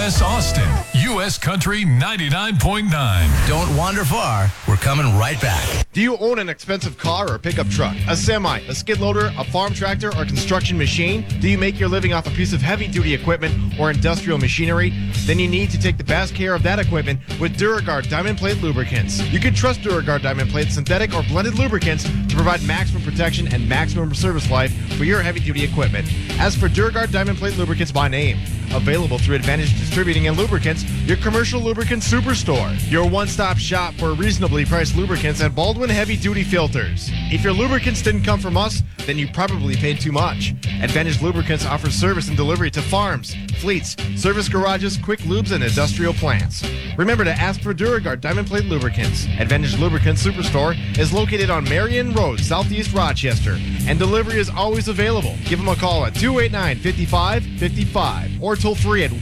U.S. Austin, U.S. Country 99.9. Don't wander far. We're coming right back. Do you own an expensive car or pickup truck, a semi, a skid loader, a farm tractor, or construction machine? Do you make your living off a piece of heavy-duty equipment or industrial machinery? Then you need to take the best care of that equipment with Duragard Diamond Plate Lubricants. You can trust Duragard Diamond Plate synthetic or blended lubricants to provide maximum protection and maximum service life for your heavy-duty equipment. As for Duragard Diamond Plate Lubricants by name, available through Advantage Distributing and Lubricants, your commercial lubricant superstore. Your one-stop shop for reasonably priced lubricants and Baldwin heavy-duty filters. If your lubricants didn't come from us, then you probably paid too much. Advantage Lubricants offers service and delivery to farms, fleets, service garages, quick lubes, and industrial plants. Remember to ask for Duragard Diamond Plate Lubricants. Advantage Lubricants Superstore is located on Marion Road, Southeast Rochester, and delivery is always available. Give them a call at 289-5555 or toll free at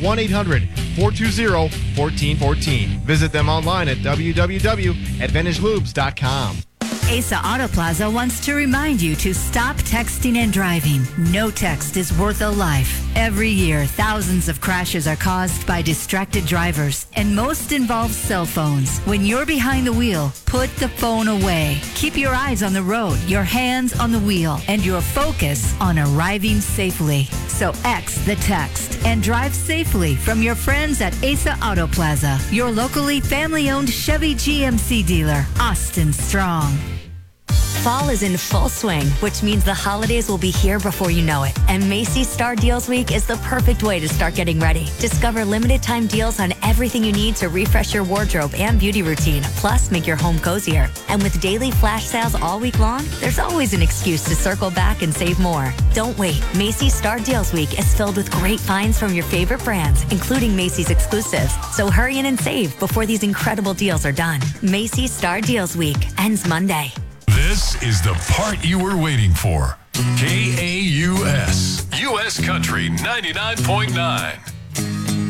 1-800-420-1414. Visit them online at www.advantagelubes.com. Asa Auto Plaza wants to remind you to stop texting and driving. No text is worth a life. Every year, thousands of crashes are caused by distracted drivers, and most involve cell phones. When you're behind the wheel, put the phone away. Keep your eyes on the road, your hands on the wheel, and your focus on arriving safely. So X the text and drive safely from your friends at Asa Auto Plaza, your locally family-owned Chevy GMC dealer, Austin Strong. Fall is in full swing, which means the holidays will be here before you know it. And Macy's Star Deals Week is the perfect way to start getting ready. Discover limited time deals on everything you need to refresh your wardrobe and beauty routine, plus make your home cozier. And with daily flash sales all week long, there's always an excuse to circle back and save more. Don't wait. Macy's Star Deals Week is filled with great finds from your favorite brands, including Macy's exclusives. So hurry in and save before these incredible deals are done. Macy's Star Deals Week ends Monday. This is the part you were waiting for. KAUS, U.S. Country 99.9.